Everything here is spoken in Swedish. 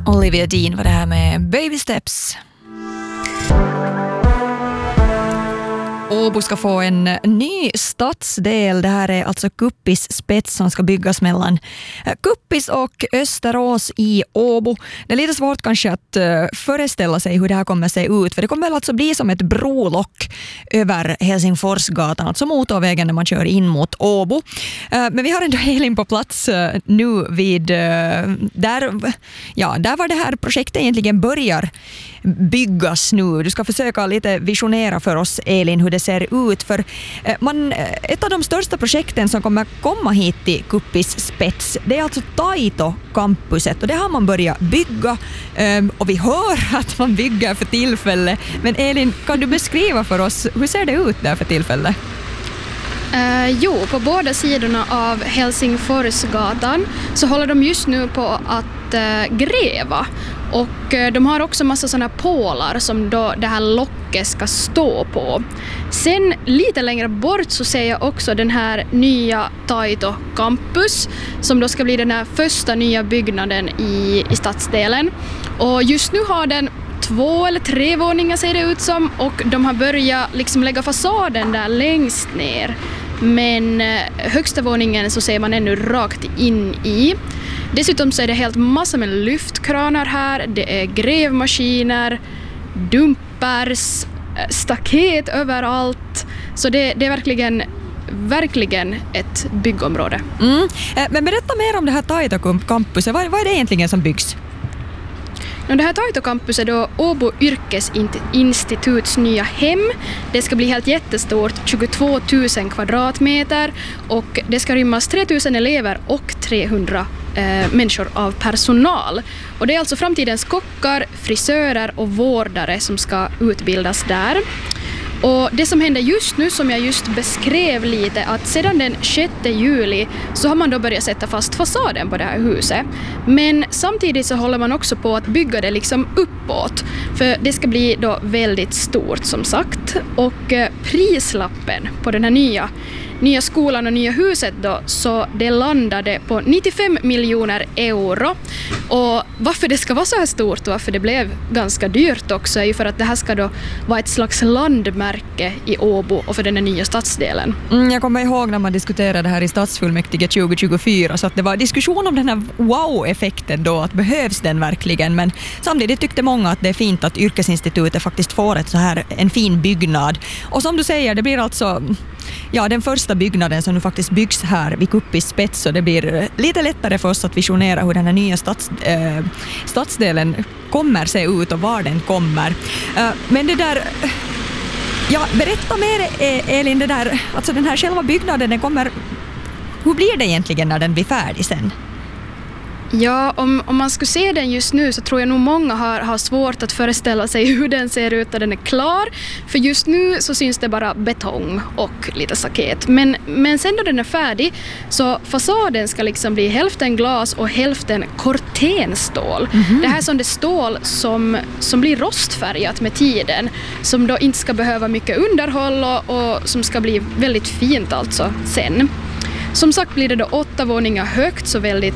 Olivia Dean var det här med Baby Steps. Åbo ska få en ny stadsdel. Det här är alltså Kuppis spets som ska byggas mellan Kuppis och Österås i Åbo. Det är lite svårt kanske att föreställa sig hur det här kommer se ut, för det kommer alltså bli som ett brolock över Helsingforsgatan, alltså motorvägen när man kör in mot Åbo. Men vi har ändå Elin på plats nu vid där var det här projektet egentligen börjar byggas nu. Du ska försöka lite visionera för oss, Elin, hur det ser ut. För ett av de största projekten som kommer komma hit till Kuppis spets, det är alltså Taito-campuset, och det har man börjat bygga, och vi hör att man bygger för tillfället. Men Elin, kan du beskriva för oss, hur ser det ut där för tillfället? På båda sidorna av Helsingforsgatan så håller de just nu på att gräva, och de har också massa sådana pålar som då det här locket ska stå på. Sen lite längre bort så ser jag också den här nya Taito Campus som då ska bli den här första nya byggnaden i stadsdelen. Och just nu har den 2 eller 3 våningar ser det ut som, och de har börjat liksom lägga fasaden där längst ner. Men högsta våningen så ser man ännu rakt in i. Dessutom så är det helt massa med lyftkranar här. Det är grävmaskiner, dumpers, staket överallt. Så det är verkligen ett byggområde. Men berätta mer om det här Taito campuset. Vad är det egentligen som byggs? Det här Taito-campus är då Åbo yrkesinstituts nya hem. Det ska bli helt jättestort, 22 000 kvadratmeter, och det ska rymmas 3 000 elever och 300 människor av personal. Och det är alltså framtidens kockar, frisörer och vårdare som ska utbildas där. Och det som händer just nu, som jag just beskrev lite, att sedan den 6 juli så har man då börjat sätta fast fasaden på det här huset. Men samtidigt så håller man också på att bygga det liksom uppåt, för det ska bli då väldigt stort som sagt. Och prislappen på den här nya skolan och nya huset då, så det landade på 95 miljoner euro. Och varför det ska vara så här stort och varför det blev ganska dyrt också är ju för att det här ska då vara ett slags landmärke i Åbo och för den nya stadsdelen. Jag kommer ihåg när man diskuterade det här i stadsfullmäktige 2024, så att det var diskussion om den här wow-effekten då, att behövs den verkligen, men samtidigt tyckte många att det är fint att yrkesinstitutet faktiskt får en fin byggnad. Och som du säger, det blir alltså den första byggnaden som nu faktiskt byggs här vid Kuppis spets, och det blir lite lättare för oss att visionera hur den här nya stadsdelen kommer se ut och var den kommer. Men det där, berätta mer, Elin, det där, alltså den här själva byggnaden, den kommer, hur blir det egentligen när den blir färdig sen? Ja, om man skulle se den just nu så tror jag nog många har svårt att föreställa sig hur den ser ut när den är klar. För just nu så syns det bara betong och lite staket. Men sen då den är färdig så fasaden ska liksom bli hälften glas och hälften kortenstål. Det här är som det stål som blir rostfärgat med tiden. Som då inte ska behöva mycket underhåll och som ska bli väldigt fint alltså sen. Som sagt blir det då 8 våningar högt, så väldigt